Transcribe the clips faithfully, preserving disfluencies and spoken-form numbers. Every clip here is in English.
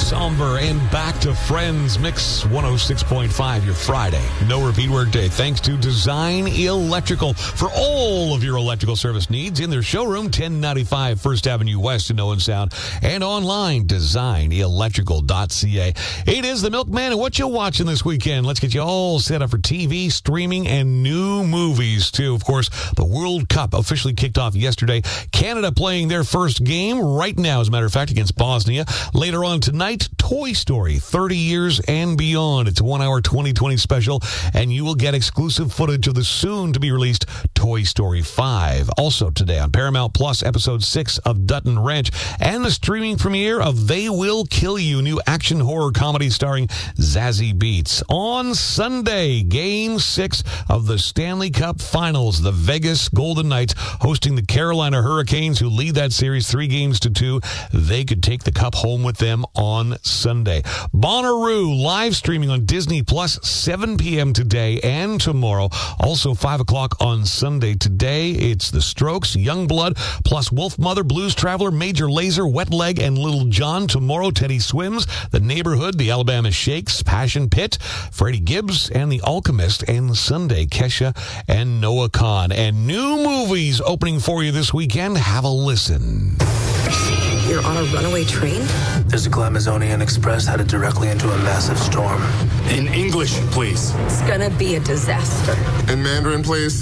somber and back to Friends Mix one oh six point five, your Friday. No repeat work day. Thanks to Design Electrical for all of your electrical service needs in their showroom, ten ninety-five First Avenue West in Owen Sound, and online, design electrical dot c a. It is the Milkman, and what you watching this weekend? Let's get you all set up for T V, streaming, and new movies, too. Of course, the World Cup officially kicked off yesterday. Canada playing their first game right now, as a matter of fact, against Bosnia. Later on tonight, Toy Story, thirty years and beyond. It's a one-hour twenty twenty special, and you will get exclusive footage of the soon-to-be-released Toy Story five. Also today on Paramount Plus, episode six of Dutton Ranch, and the streaming premiere of They Will Kill You, new action horror comedy starring Zazie Beetz. On Sunday, Game six of the Stanley Cup Finals, the Vegas Golden Knights hosting the Carolina Hurricanes, who lead that series three games to two. They could take the cup home with them on Sunday. Bonnaroo live streaming on Disney Plus, seven p.m. today and tomorrow. Also five o'clock on Sunday. Today, it's The Strokes, Youngblood, plus Wolfmother, Blues Traveler, Major Lazer, Wet Leg, and Little John. Tomorrow, Teddy Swims, The Neighborhood, The Alabama Shakes, Passion Pit, Freddie Gibbs, and The Alchemist. And Sunday, Kesha and Noah Khan. And new movies opening for you this weekend. Have a listen. You're on a runaway train? There's a Glamazonian Express headed directly into a massive storm. In English, please. It's gonna be a disaster. In Mandarin, please.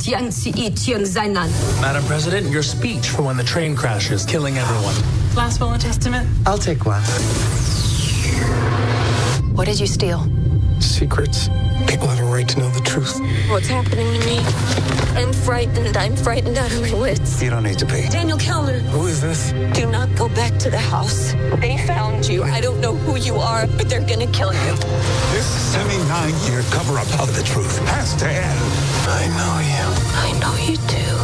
Madam President, your speech for when the train crashes, killing everyone. Last will and testament? I'll take one. What did you steal? Secrets. People have a right to know the truth. What's happening to me? I'm frightened. I'm frightened out of my wits. You don't need to be. Daniel Kellner. Who is this? Do not go back to the house. They found you. I don't know who you are, but they're gonna kill you. This seventy-nine year cover-up of the truth has to end. I know you. I know you do.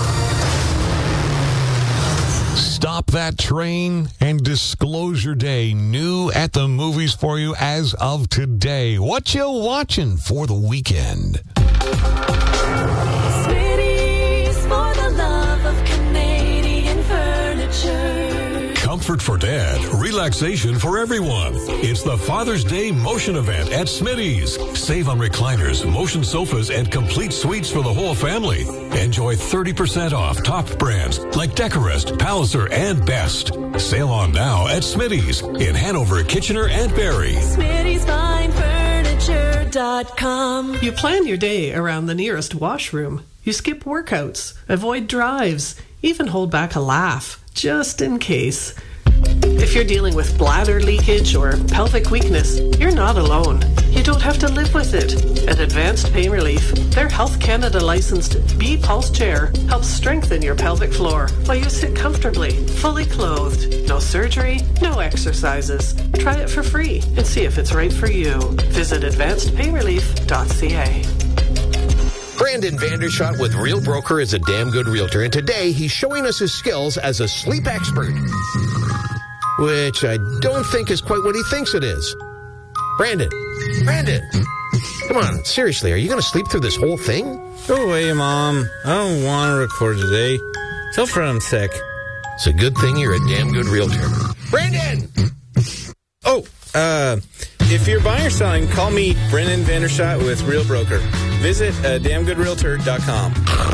Stop That Train and Disclosure Day, new at the movies for you as of today. What you watching for the weekend? Smitty's for the love of Canadian furniture. Comfort for dad, relaxation for everyone. It's the Father's Day Motion event at Smitty's. Save on recliners, motion sofas, and complete suites for the whole family. Enjoy thirty percent off top brands like Decorist, Palliser, and Best. Sale on now at Smitty's in Hanover, Kitchener, and Barrie. Smitty's Fine Furniture dot com. You plan your day around the nearest washroom. You skip workouts, avoid drives, even hold back a laugh, just in case. If you're dealing with bladder leakage or pelvic weakness, you're not alone. You don't have to live with it. At Advanced Pain Relief, their Health Canada licensed B-Pulse chair helps strengthen your pelvic floor while you sit comfortably, fully clothed. No surgery, no exercises. Try it for free and see if it's right for you. Visit advanced pain relief dot c a. Brandon Vandershot with Real Broker is a damn good realtor, and today he's showing us his skills as a sleep expert, which I don't think is quite what he thinks it is. Brandon, Brandon, come on, seriously, are you going to sleep through this whole thing? Go away, Mom. I don't want to record today. Tell Fred I'm sick. It's a good thing you're a damn good realtor. Brandon! Oh, uh, if you're buying or selling, call me, Brendan Vandershot with Real Broker. Visit uh, damn good realtor dot com.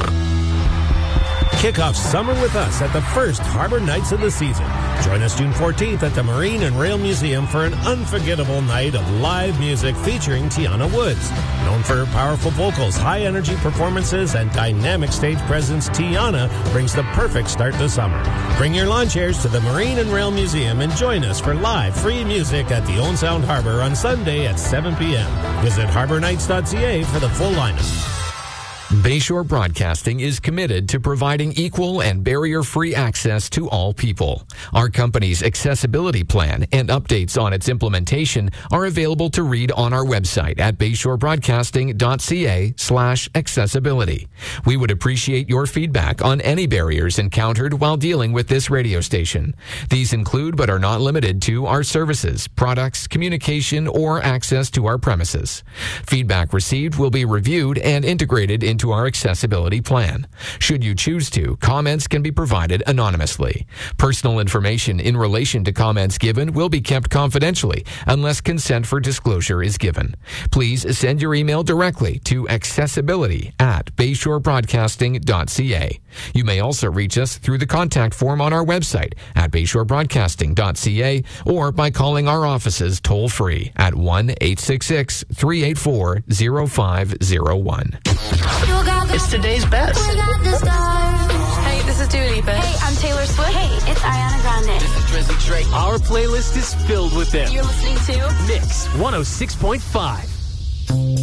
Kick off summer with us at the first Harbor Nights of the season. Join us June fourteenth at the Marine and Rail Museum for an unforgettable night of live music featuring Tiana Woods. Known for her powerful vocals, high-energy performances, and dynamic stage presence, Tiana brings the perfect start to summer. Bring your lawn chairs to the Marine and Rail Museum and join us for live free music at the Owen Sound Harbor on Sunday at seven p.m. Visit harbor nights dot c a for the full lineup. Bayshore Broadcasting is committed to providing equal and barrier-free access to all people. Our company's accessibility plan and updates on its implementation are available to read on our website at bayshore broadcasting dot c a slash accessibility. We would appreciate your feedback on any barriers encountered while dealing with this radio station. These include but are not limited to our services, products, communication, or access to our premises. Feedback received will be reviewed and integrated into to our accessibility plan. Should you choose to, comments can be provided anonymously. Personal information in relation to comments given will be kept confidentially unless consent for disclosure is given. Please send your email directly to accessibility at bayshore broadcasting dot c a. You may also reach us through the contact form on our website at bayshore broadcasting dot c a or by calling our offices toll-free at one eight six six, three eight four, zero five zero one. It's today's best. Hey, this is Dua Lipa. Hey, I'm Taylor Swift. Hey, it's Ariana Grande. This is Drizzy Drake. Our playlist is filled with them. You're listening to Mix one oh six point five.